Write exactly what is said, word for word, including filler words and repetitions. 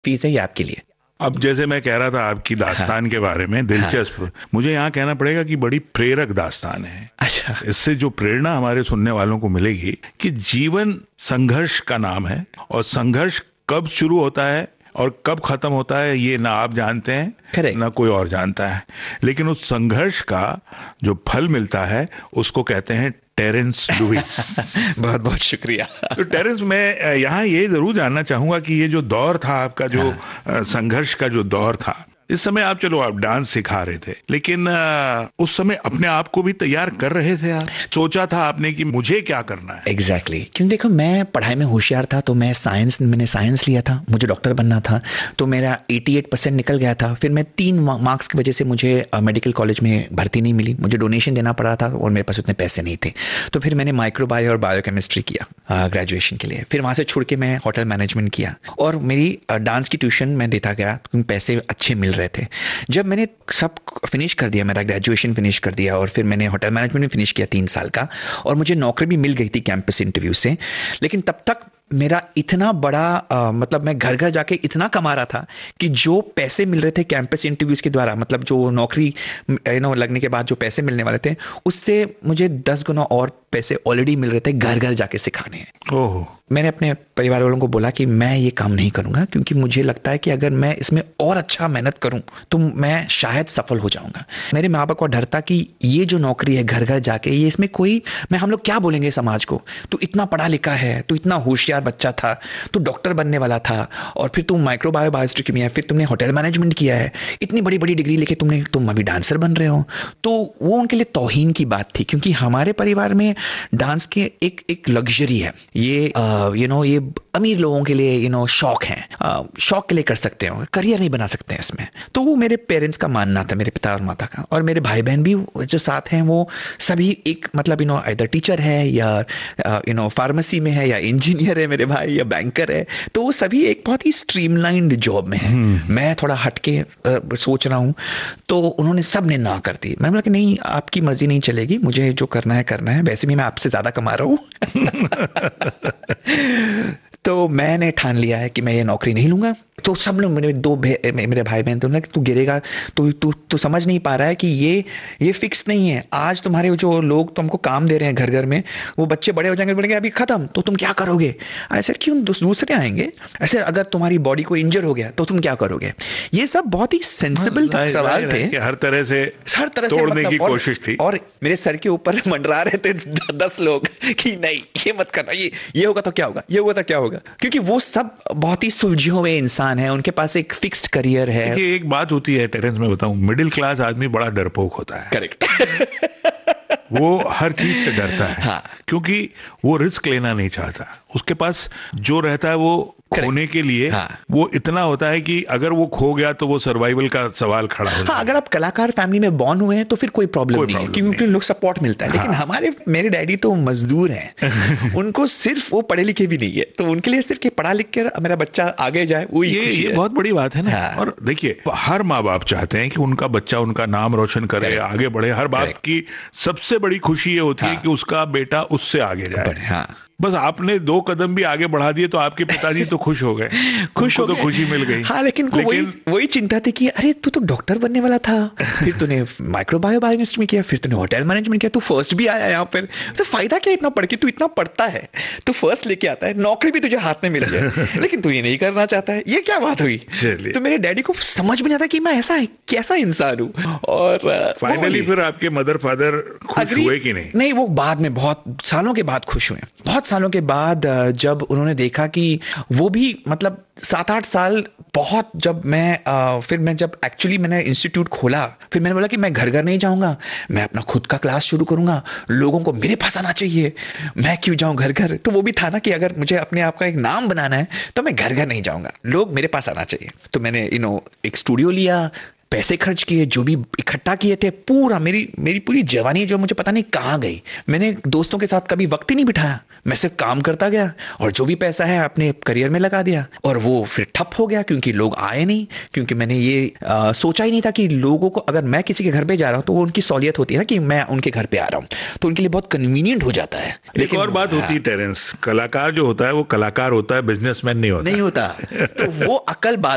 Fees है ये आपके लिए। अब जैसे मैं कह रहा था आपकी दास्तान के बारे में, दिलचस्प, मुझे यहाँ कहना पड़ेगा कि बड़ी प्रेरक दास्तान है। अच्छा। इससे जो प्रेरणा हमारे सुनने वालों को मिलेगी कि जीवन संघर्ष का नाम है, और संघर्ष कब शुरू होता है और कब खत्म होता है ये ना आप जानते हैं, Correct. ना कोई और जानता है, लेकिन उस संघर्ष का जो फल मिलता है उसको कहते हैं टेरेंस लुइस। बहुत बहुत शुक्रिया। तो टेरेंस, मैं यहाँ ये जरूर जानना चाहूंगा कि ये जो दौर था आपका, जो हाँ। संघर्ष का जो दौर था, इस समय आप, चलो आप डांस सिखा रहे थे, लेकिन उस समय अपने आप को भी तैयार कर रहे थे आप? सोचा था आपने कि मुझे क्या करना है? Exactly exactly. क्योंकि देखो, मैं पढ़ाई में होशियार था, तो मैं साइंस मैंने साइंस लिया था, मुझे डॉक्टर बनना था, तो मेरा अठासी परसेंट निकल गया था। फिर मैं तीन मार्क्स की वजह से मुझे मेडिकल कॉलेज में भर्ती नहीं मिली, मुझे डोनेशन देना पड़ा था और मेरे पास उतने पैसे नहीं थे। तो फिर मैंने माइक्रोबायो और बायोकेमिस्ट्री किया ग्रेजुएशन के लिए। फिर वहाँ से छोड़ के मैं होटल मैनेजमेंट किया, और मेरी डांस की ट्यूशन मैं देता गया क्योंकि पैसे अच्छे मिल रहे थे। जब मैंने सब फिनिश कर दिया, मेरा ग्रेजुएशन फिनिश कर दिया, और फिर मैंने होटल मैनेजमेंट में फिनिश किया तीन साल का, और मुझे नौकरी भी मिल गई थी कैंपस इंटरव्यू से, लेकिन तब तक मेरा इतना बड़ा आ, मतलब मैं घर घर जाके इतना कमा रहा था कि जो पैसे मिल रहे थे कैंपस इंटरव्यूज़ के द्वारा, मतलब जो नौकरी यू नो लगने के बाद जो पैसे मिलने वाले थे, उससे मुझे दस गुना और पैसे ऑलरेडी मिल रहे थे घर घर जाके सिखाने हैं। ओह। मैंने अपने परिवार वालों को बोला कि मैं ये काम नहीं करूंगा, क्योंकि मुझे लगता है कि अगर मैं इसमें और अच्छा मेहनत करूं तो मैं शायद सफल हो जाऊंगा। मेरे माँ बाप को डर था कि ये जो नौकरी है घर घर जाके, ये इसमें कोई, मैं हम लोग क्या बोलेंगे समाज को, तू इतना पढ़ा लिखा है, तू इतना होशियार बच्चा था, तू डॉक्टर बनने वाला था, और फिर तुम माइक्रोबायो बायोस्टिक में है, फिर तुमने होटल मैनेजमेंट किया है, इतनी बड़ी बड़ी डिग्री लेके तुमने तुम अभी डांसर बन रहे हो। तो वो उनके लिए तौहीन की बात थी, क्योंकि हमारे परिवार में डांस के एक एक लग्जरी है, ये यू नो ये अमीर लोगों के लिए यू नो शौक है, शौक के लिए कर सकते हो, करियर नहीं बना सकते हैं इसमें। तो वो मेरे पेरेंट्स का मानना था, मेरे पिता और माता का। और मेरे भाई बहन भी जो साथ हैं वो सभी एक मतलब यू नो इधर टीचर है, या यू नो फार्मेसी में है, या इंजीनियर है मेरे भाई, या बैंकर है। तो वो सभी एक बहुत ही स्ट्रीमलाइंड जॉब में है। मैं थोड़ा हटके uh, सोच रहा हूँ। तो उन्होंने सब ने ना कर दी। मैंने बोला कि नहीं, आपकी मर्जी नहीं चलेगी, मुझे जो करना है करना है, वैसे भी मैं आपसे ज़्यादा कमा रहा हूँ। तो मैंने ठान लिया है कि मैं ये नौकरी नहीं लूँगा। तो सब लोग, मेरे दो मेरे भाई बहन, तो कि तू गिरेगा, तो तू तू समझ नहीं पा रहा है कि ये ये फिक्स नहीं है। आज तुम्हारे जो लोग तुमको काम दे रहे हैं घर घर में, वो बच्चे बड़े हो जाएंगे, बोलेंगे अभी खत्म, तो तुम क्या करोगे? ऐसे क्यों दूसरे आएंगे? ऐसे अगर तुम्हारी बॉडी को इंजर हो गया तो तुम क्या करोगे? ये सब बहुत ही सेंसिबल सवाल थे, हर तरह से हर तरह से तोड़ने की कोशिश थी। और मेरे सर के ऊपर मंडरा रहे थे दस लोग कि नहीं, ये मत करना, ये ये होगा तो क्या होगा, ये होगा तो क्या होगा, क्योंकि वो सब बहुत ही सुलझे हुए इंसान है, उनके पास एक फिक्स्ड करियर है। देखिए, एक बात होती है टेरेंस, में बताऊं, मिडिल क्लास आदमी बड़ा डरपोक होता है। करेक्ट। वो हर चीज से डरता है। हाँ। क्योंकि वो रिस्क लेना नहीं चाहता। उसके पास जो रहता है वो खोने के लिए हाँ। वो इतना होता है कि अगर वो खो गया तो वो सर्वाइवल का सवाल खड़ा हो। हाँ, अगर आप कलाकार फैमिली में बॉर्न हुए हैं तो फिर कोई प्रॉब्लम नहीं है, क्योंकि लोग सपोर्ट मिलता है। हाँ। लेकिन हमारे मेरे डैडी तो मजदूर हैं। उनको सिर्फ वो पढ़े लिखे भी नहीं है, तो उनके लिए सिर्फ कि पढ़ा लिख कर मेरा बच्चा आगे जाए, वो ये ये बहुत बड़ी बात है ना। हाँ। और देखिए, हर माँ बाप चाहते हैं कि उनका बच्चा उनका नाम रोशन करे, आगे बढ़े। हर बाप की सबसे बड़ी खुशी ये होती है कि उसका बेटा उससे आगे जाए। हाँ। बस आपने दो कदम भी आगे बढ़ा दिए तो आपके पिताजी तो खुश हो गए, खुश हो तो खुशी मिल गई। हाँ, लेकिन, लेकिन वही वही चिंता थी कि अरे तू तो डॉक्टर बनने वाला था, फिर तूने माइक्रोबायो बायोकेमिस्ट्री में किया, फिर तूने होटल मैनेजमेंट किया, तू फर्स्ट भी आया यहाँ पर, तो फायदा क्या इतना पढ़ के? तू इतना पढ़ता है, तू फर्स्ट लेके आता है, नौकरी भी तुझे हाथ में मिल जाए, लेकिन तू ये नहीं करना चाहता है। ये क्या बात हुई? तो मेरे डैडी को समझ में नहीं आता कि मैं ऐसा कैसा इंसान हूँ। और फाइनली फिर आपके मदर फादर खुश हुए कि नहीं? नहीं, वो बाद में बहुत सालों के बाद खुश हुए। बहुत सालों के बाद जब उन्होंने देखा कि वो भी मतलब सात आठ साल बहुत, जब मैं आ, फिर मैं जब एक्चुअली मैंने इंस्टीट्यूट खोला, फिर मैंने बोला कि मैं घर घर नहीं जाऊंगा, मैं अपना खुद का क्लास शुरू करूंगा, लोगों को मेरे पास आना चाहिए, मैं क्यों जाऊं घर घर। तो वो भी था ना कि अगर मुझे अपने आप का एक नाम बनाना है तो मैं घर घर नहीं जाऊंगा, लोग मेरे पास आना चाहिए। तो मैंने यू नो एक स्टूडियो लिया, पैसे खर्च किए, जो भी इकट्ठा किए थे, पूरा मेरी मेरी पूरी जवानी जो मुझे पता नहीं कहाँ गई। मैंने दोस्तों के साथ कभी वक्त ही नहीं बिठाया, मैं सिर्फ काम करता गया और जो भी पैसा है अपने करियर में लगा दिया। और वो फिर ठप हो गया क्योंकि लोग आए नहीं, क्योंकि मैंने ये आ, सोचा ही नहीं था कि लोगों को, अगर मैं किसी के घर पे जा रहा हूँ तो वो उनकी सहूलियत होती है ना कि मैं उनके घर पे आ रहा हूँ, तो उनके लिए बहुत कन्वीनियंट हो जाता है। लेकिन और बात होती है टेरेंस, कलाकार जो होता है वो कलाकार होता है, बिजनेसमैन नहीं होता नहीं होता। तो वो अकल बात